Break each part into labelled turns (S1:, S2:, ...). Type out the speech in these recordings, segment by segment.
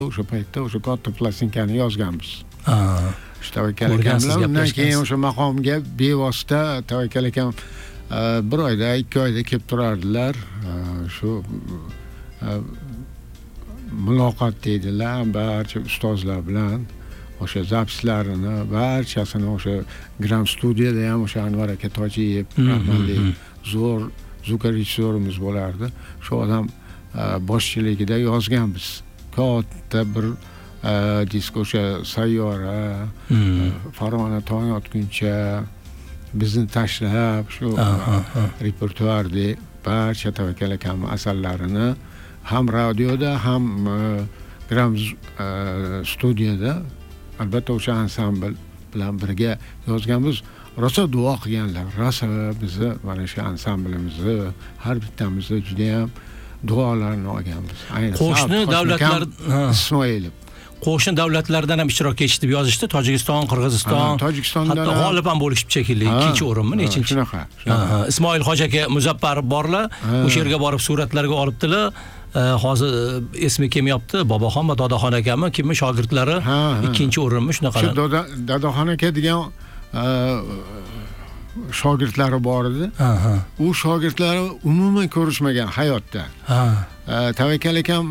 S1: O'sha paytda o'sha katta plastinkani yozganmiz. Tavakkal
S2: Ko'rgansiz,
S1: akam bilan undan keyin
S2: gaplashgansiz.
S1: o'sha maqomga bevosita Tavakkal akam bir oyda, 2 oyda kelib turardilar. Shu muloqot deydilar, barcha ustozlar bilan o'sha zapislarini barchasini o'sha Gram studiyada ham o'sha Anvar aka Tojiyev rahmatli zo'r rejissyorimiz bo'lardi. Shu odam boshchiligida yozganmiz. Katta bir disk o'sha Sayyora, Farg'ona tong otguncha, bizni tashlab shu repertuarda barcha Tavakkal akamning asarlarini ham radioda ham Gram studiyada albatta o'sha ansambl bilan birga yozganmiz. Rosa duo qilganlar. Rosa bizni mana shu ansamblimizni har bittamizni juda ham duolarni olganmiz.
S2: Qo'shni davlatlar
S1: Ismoilov.
S2: Qo'shni davlatlardan ham ishtirok etishdi deb yozishdi. Tojikiston, Qirg'iziston,
S1: Tojikistondan
S2: hatto g'olib ham bo'lishib shekilli. Ikkinchi o'rinmi, nechinchi?
S1: Shunaqa.
S2: Ismoil hoji aka Muzaffarov borlar. O'sha yerga borib suratlarga olibdilar. Hozir ismi kelmayapti. Boboxon va Dodaxon akami kimmi shogirdlari ikkinchi o'rinmi shunaqa.
S1: Shu Dodaxon aka degan shogirdlari bor edi. U shogirdlari umuman ko'rishmagan hayotda. Tavakkal akam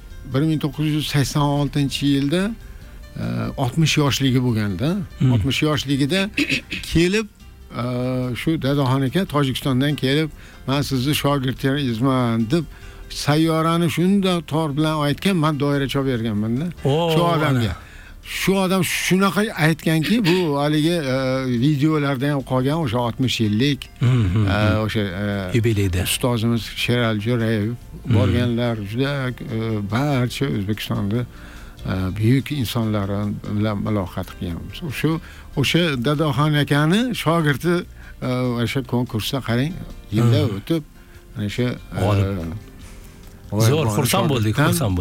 S1: 1986-yilda 60 yoshligi bo'lganda, 60 yoshligida kelib shu Dadaxon aka Tojikistondan kelib, "Men sizni shogirdingizman" deb Sayyorani shunda tor bilan aytgan, men doira chop berganman-da. Shu odamga. Shu odam shunaqa aytganki, bu haligi videolarda ham qolgan o'sha 60 yillik o'sha
S2: yubileyda
S1: ustozimiz Sherali Jo'rayev borganlar, juda barcha O'zbekistonda buyuk insonlar bilan muloqot qilganmiz. O'sha Dadaxon akani shogirdi o'sha konkursda qarang, yillar o'tib mana shu
S2: zo'r xursand bo'ldik.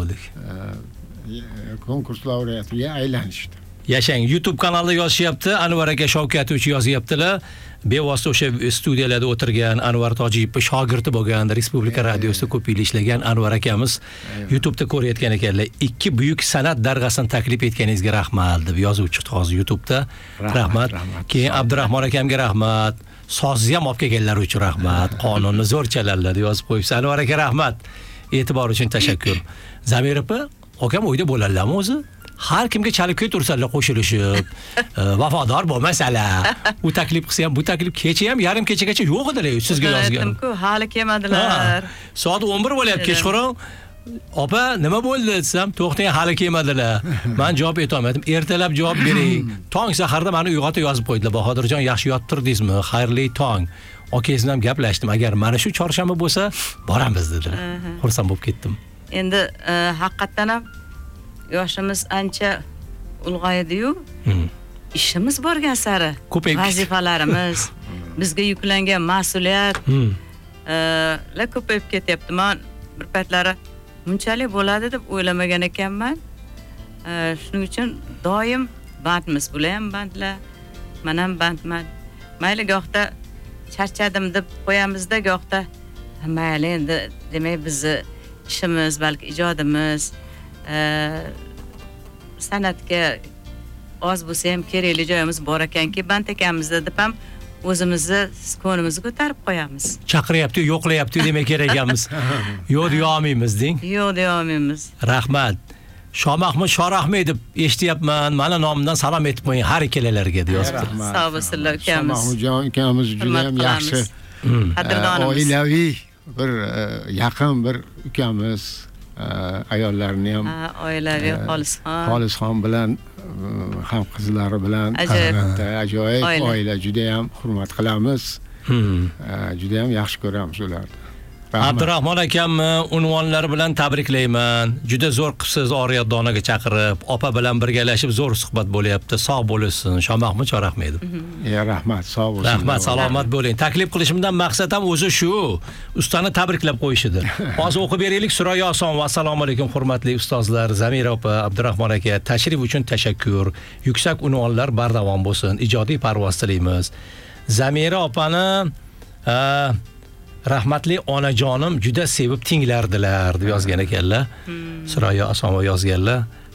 S1: Konkurs laureatiga aylanishdi.
S2: Yashang. YouTube kanalida yozishyapti. Anvar aka Shavkatovich yozyaptilar. Bevosita o'sha studiyalarda o'tirgan Anvar Tojiyevning shogirdi bo'lgan, Respublika radiosida ko'p yil ishlagan Anvar akamiz YouTube'da ko'rayotgan ekanlar. 2 buyuk san'at darg'asini taklif etganingizga rahmat deb yozib chiqdi hozir YouTube'da. Rahmat. Keyin Abdurahmon akamga rahmat. Sozni ham olib kelganlar uchun rahmat. Qonunni zo'r chalarlar deb yozib qo'yibsiz. Anvar aka rahmat. E'tibor uchun tashakkur. Zamir opa, akam uyda bo'larlarmi o'zi? Har kimga chalib tursalar qo'shilishib, vafodor bo'lmasalar, u taklif qilsa ham, bu taklif kecha ham yarim kechagacha yo'q edilar, sizga yozgan.
S3: Aytdim-ku, hali kelmadilar.
S2: Soat 11 bo'lyapti kechqurun. Opa, nima bo'ldi desam, to'xtang, hali kelmadilar. Men javob etolmadim. Ertalab javob bering. Tong saharda meni uyg'otib yozib qo'ydilar. Bahodirjon, yaxshi yottirdingizmi? Xayrli tong. Okangiz bilan gaplashdim. Agar mana shu chorshanba bo'lsa, boramiz dedilar. Xursand bo'lib ketdim.
S3: Endi haqiqatan ham yoshimiz ancha ulg'aydi-yu, ishimiz borgan sari, vazifalarimiz, bizga yuklangan mas'uliyat ko'payib ketyapti. Men bir paytlari bunchalik bo'ladi deb o'ylamagan ekanman. Shuning uchun doim bandmiz, bular ham bandlar, men ham bandman. Mayli go'xta charchadim deb qo'yamizda, go'xta mayli endi, demak bizni ishimiz, balki ijodimiz san'atga oz bo'lsa ham kerakli joyimiz bor ekanki, band ekanmiz deb ham o'zimizni ko'nglimizni ko'tarib qo'yamiz.
S2: Chaqiryapti, yo'qlayapti demak kerak ekanmiz. Yo'q deya olmaymiz deng.
S3: Yo'q deya olmaymiz.
S2: Rahmat. Shomahmud Shorahmedov eshityapman. Mana nomimdan salom aytib qo'ying har ikkalalariga deb yozibdi.
S3: Sog' bo'lsinlar ukamiz.
S1: Shomahmudjon ukamiz juda ham yaxshi,
S3: qadrdonimiz.
S1: oilaviy bir yaqin bir ukamiz. Ayollarni ham
S3: oilaviy
S1: Xolisxon bilan ham qizlari bilan ajoyib oila, juda ham hurmat qilamiz. Juda ham yaxshi ko'ramiz ularni.
S2: Abdurahmon akam unvonlari bilan tabriklayman. Juda zo'r qilsiz Oriyat donaga chaqirib, opa bilan birgalashib zo'r suhbat bo'lyapti. Sog' bo'lsin. Shomahmud Shorahmedov.
S1: Rahmat, sog' bo'lsin.
S2: Rahmat, salomat bo'ling. Taklif qilishimdan maqsad ham o'zi shu. Ustani tabriklab qo'yishidir. Hozir o'qib beraylik. Surayyo Asomov. Assalomu alaykum hurmatli ustozlar. Zamira opa, Abdurahmon aka, tashrif uchun tashakkur. Yuksak unvonlar bardavom bo'lsin. Ijodiy parvoz tilaymiz. Zamira opani rahmatli onajonim juda sevib tinglardilar deb yozgan ekanlar. Surayyo Asomov yozganlar.